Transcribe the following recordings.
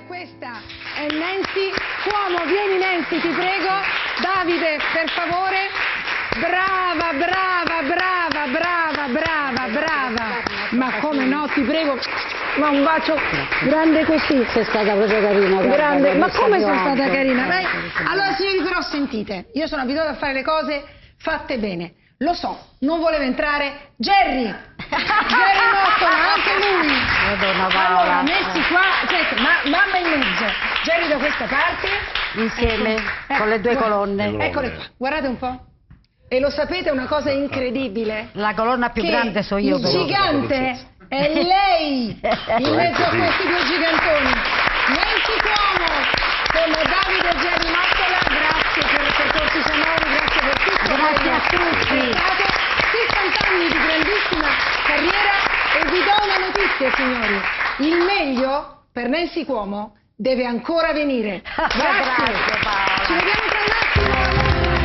questa è Nancy Cuomo. Vieni Nancy, ti prego. Davide, per favore. Brava, brava, brava, brava, brava, brava. Ma come no, ti prego. Ma un bacio grande così. Sei stata proprio carina. Grande. Ma come sono stata carina? Dai. Allora signori, però sentite, io sono abituata a fare le cose fatte bene. Lo so, non voleva entrare Jerry. Jerry Mottola, anche lui. Madonna Paola. Allora, messi qua, aspetta, mamma in mezzo. Jerry da questa parte. Insieme, con le due colonne. Eccole qua, guardate un po'. E lo sapete una cosa incredibile? La colonna più grande so io. Il gigante è lei, in mezzo a questi due gigantoni. Nancy Cuomo, con Davide e Jerry Mottola, grazie per i percorsi sonori, grazie per tutto. Grazie a tutti. 60 anni di grandissima carriera e vi do una notizia, signori. Il meglio per Nancy Cuomo deve ancora venire. Grazie. Grazie Paola. Ci vediamo tra un attimo.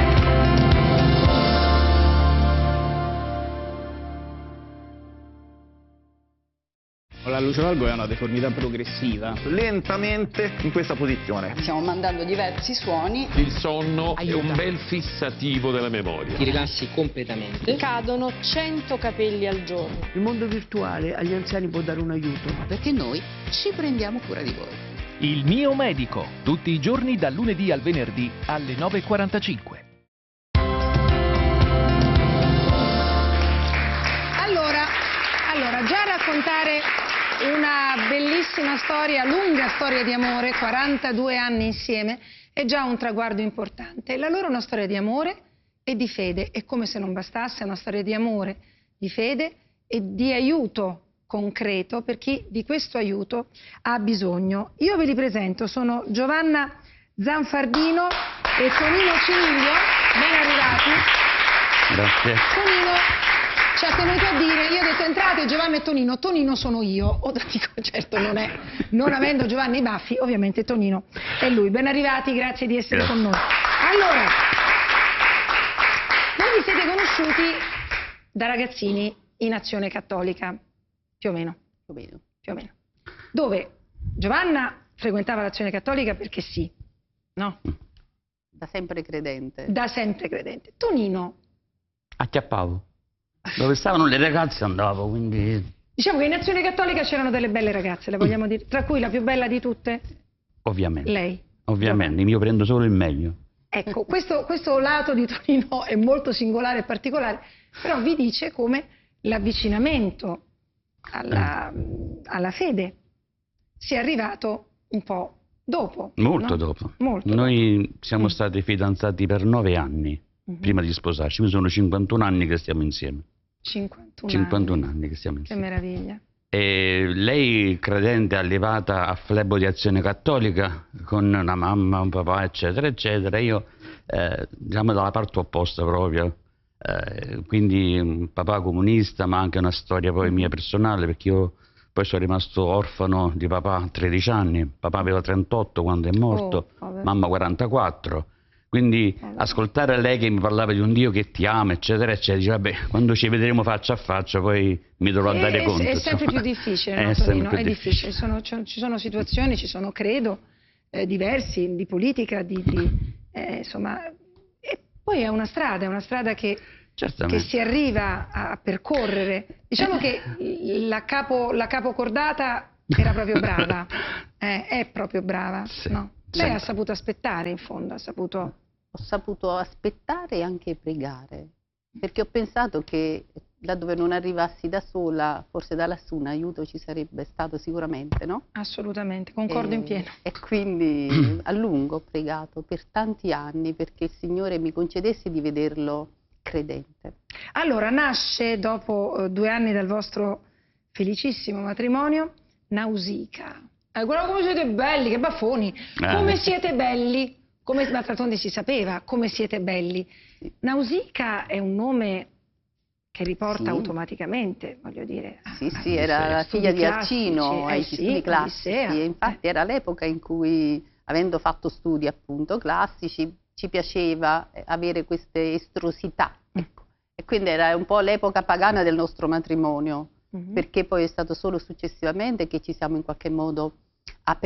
La luce valgo è una deformità progressiva. Lentamente in questa posizione. Stiamo mandando diversi suoni. Il sonno è un bel fissativo della memoria. Ti rilassi completamente. Cadono 100 capelli al giorno. Il mondo virtuale agli anziani può dare un aiuto. Perché noi ci prendiamo cura di voi. Il mio medico, tutti i giorni dal lunedì al venerdì alle 9:45. Allora, già raccontare una bellissima storia, lunga storia di amore, 42 anni insieme, è già un traguardo importante. La loro è una storia di amore e di fede, e come se non bastasse, è una storia di amore, di fede e di aiuto concreto per chi di questo aiuto ha bisogno. Io ve li presento, sono Giovanna Zanfardino e Tonino Ciniglio, ben arrivati. Grazie. Tonino ci ha tenuto a dire, io ho detto entrate Giovanna e Tonino, Tonino sono io, dico certo non è, non avendo Giovanni i baffi, ovviamente Tonino è lui. Ben arrivati, grazie di essere con noi. Allora, voi vi siete conosciuti da ragazzini in Azione Cattolica, più o meno, dove Giovanna frequentava l'Azione Cattolica perché sì, no? Da sempre credente. Da sempre credente. Tonino? Acchiappavo. Dove stavano le ragazze andavo, quindi... Diciamo che in Azione Cattolica c'erano delle belle ragazze, le vogliamo dire, tra cui la più bella di tutte? Ovviamente. Lei. Ovviamente, io prendo solo il meglio. Ecco, questo lato di Tonino è molto singolare e particolare, però vi dice come l'avvicinamento alla fede sia arrivato un po' dopo. Molto no? dopo. Molto Noi dopo. siamo stati fidanzati per 9 anni. Prima di sposarci, mi sono 51 anni che stiamo insieme. 51 anni che stiamo insieme. Che meraviglia. E lei, credente, arrivata a Flebo di Azione Cattolica, con una mamma, un papà, eccetera, eccetera. Io, diciamo, dalla parte opposta proprio. Quindi un papà comunista, ma anche una storia poi mia personale, perché io poi sono rimasto orfano di papà a 13 anni. Papà aveva 38 quando è morto, mamma 44. Quindi ascoltare lei che mi parlava di un Dio che ti ama, eccetera, eccetera, dice, vabbè, quando ci vedremo faccia a faccia poi mi dovrò dare conto. È sempre più difficile, no, Tonino? È difficile. Ci sono situazioni, ci sono credo diversi, di politica, insomma, e poi è una strada che si arriva a percorrere. Diciamo che la capocordata era proprio brava, è proprio brava, sì. no? Lei ha saputo aspettare, in fondo, Ho saputo aspettare e anche pregare, perché ho pensato che laddove non arrivassi da sola, forse da lassù un aiuto ci sarebbe stato sicuramente, no? Assolutamente, concordo in pieno. E quindi a lungo ho pregato per tanti anni perché il Signore mi concedesse di vederlo credente. Allora, nasce dopo 2 anni dal vostro felicissimo matrimonio, Nausicaa. Guarda come siete belli, che baffoni! Come siete belli! Ma d'altronde si sapeva come siete belli. Nausicaa è un nome che riporta automaticamente, voglio dire. Sì, era la figlia di Arcino ai studi classici. E infatti era l'epoca in cui, avendo fatto studi appunto classici, ci piaceva avere queste estrosità. Ecco. E quindi era un po' l'epoca pagana del nostro matrimonio. Perché poi è stato solo successivamente che ci siamo in qualche modo aperti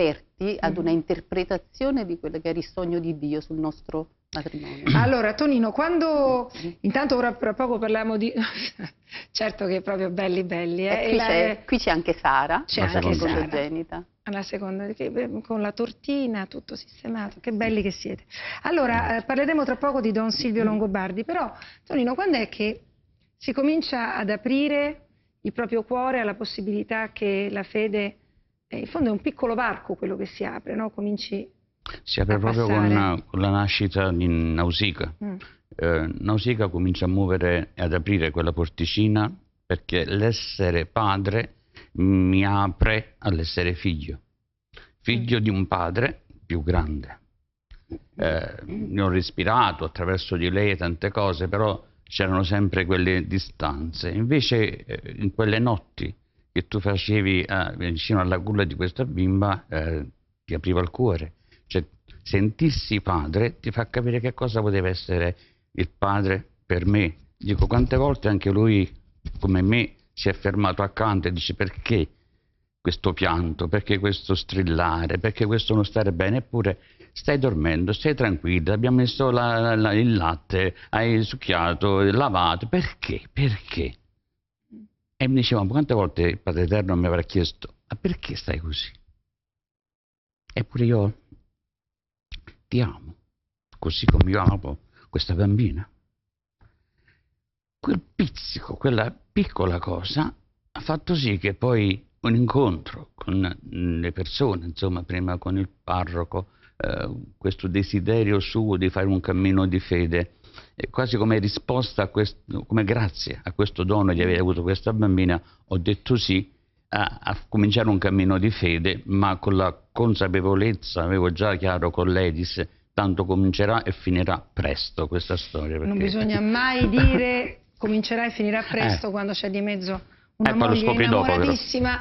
aprirsi ad una interpretazione di quello che era il sogno di Dio sul nostro matrimonio. Allora, Tonino, quando intanto ora tra poco parliamo di certo che è proprio belli qui c'è anche Sara, c'è anche Sara, secondogenita. alla seconda, con la tortina, tutto sistemato, che belli che siete. Allora, parleremo tra poco di Don Silvio Longobardi, però Tonino, quando è che si comincia ad aprire il proprio cuore alla possibilità che la fede, in fondo è un piccolo varco quello che si apre, no? Si apre proprio con la nascita di Nausicaa. Nausicaa comincia a muovere e ad aprire quella porticina perché l'essere padre mi apre all'essere figlio di un padre più grande. Io ho respirato attraverso di lei tante cose, però c'erano sempre quelle distanze. Invece in quelle notti che tu facevi vicino alla culla di questa bimba ti apriva il cuore. Cioè, sentirsi padre ti fa capire che cosa poteva essere il padre per me. Dico, quante volte anche lui, come me, si è fermato accanto e dice: perché questo pianto, perché questo strillare, perché questo non stare bene? Eppure stai dormendo, stai tranquilla, abbiamo messo il latte, hai succhiato, lavato, perché? Perché? E mi diceva, quante volte il Padre Eterno mi avrà chiesto: ma perché stai così? Eppure io ti amo, così come io amo questa bambina. Quel pizzico, quella piccola cosa ha fatto sì che poi un incontro con le persone, insomma, prima con il parroco, questo desiderio suo di fare un cammino di fede, quasi come risposta a questo, come grazie a questo dono di aver avuto questa bambina, ho detto sì a cominciare un cammino di fede, ma con la consapevolezza, avevo già chiaro con lei, disse: tanto comincerà e finirà presto questa storia. Non bisogna mai dire comincerà e finirà presto quando c'è di mezzo una moglie innamoratissima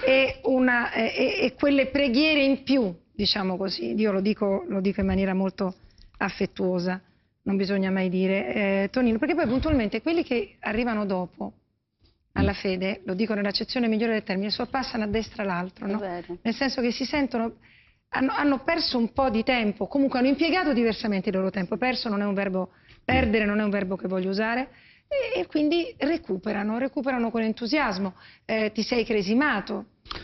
e quelle preghiere in più, diciamo così. Io lo dico in maniera molto affettuosa, non bisogna mai dire. Tonino, perché poi puntualmente quelli che arrivano dopo alla fede, lo dico nell'accezione migliore del termine, sorpassano a destra l'altro, no? Nel senso che si sentono, hanno perso un po' di tempo, comunque hanno impiegato diversamente il loro tempo. Perso non è un verbo, perdere non è un verbo che voglio usare, e quindi recuperano con entusiasmo. Ti sei cresimato.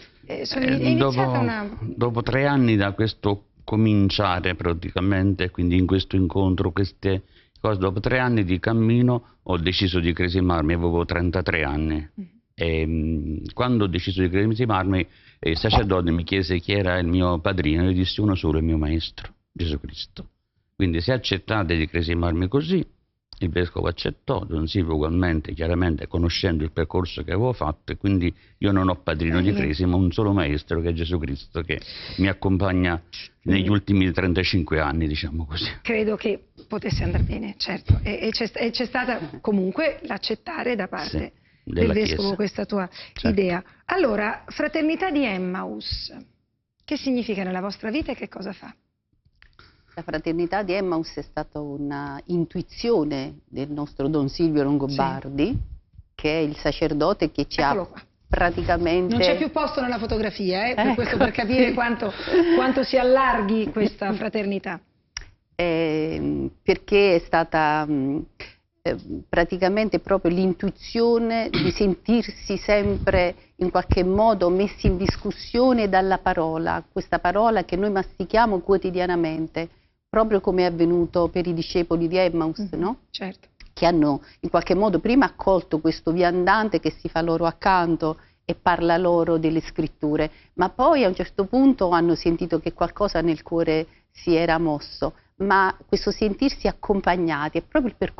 Dopo 3 anni da questo cominciare praticamente, quindi in questo incontro, queste cose, dopo 3 anni di cammino ho deciso di cresimarmi, avevo 33 anni. E quando ho deciso di cresimarmi, il sacerdote mi chiese chi era il mio padrino, io dissi uno solo, il mio maestro, Gesù Cristo. Quindi se accettate di cresimarmi così, il vescovo accettò, Don Silvio ugualmente, chiaramente conoscendo il percorso che avevo fatto, e quindi io non ho padrino di cresima, un solo maestro che è Gesù Cristo, che mi accompagna negli ultimi 35 anni, diciamo così. Credo che potesse andare bene, certo, e c'è stata comunque l'accettare da parte del vescovo Chiesa. Questa tua idea. Allora, Fraternità di Emmaus, che significa nella vostra vita e che cosa fa? La Fraternità di Emmaus è stata una intuizione del nostro Don Silvio Longobardi, che è il sacerdote che ci ha praticamente... Non c'è più posto nella fotografia, per questo, per capire quanto si allarghi questa fraternità. Perché è stata praticamente proprio l'intuizione di sentirsi sempre in qualche modo messi in discussione dalla parola, questa parola che noi mastichiamo quotidianamente, proprio come è avvenuto per i discepoli di Emmaus, no? Certo. Che hanno in qualche modo prima accolto questo viandante che si fa loro accanto e parla loro delle scritture, ma poi a un certo punto hanno sentito che qualcosa nel cuore si era mosso, ma questo sentirsi accompagnati è proprio il percorso